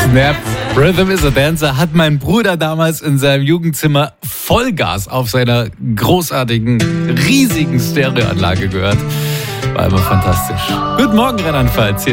Snap, Rhythm is a Dancer hat mein Bruder damals in seinem Jugendzimmer Vollgas auf seiner großartigen, riesigen Stereoanlage gehört. War immer fantastisch. Guten Morgen, Rheinland-Pfalz. Hier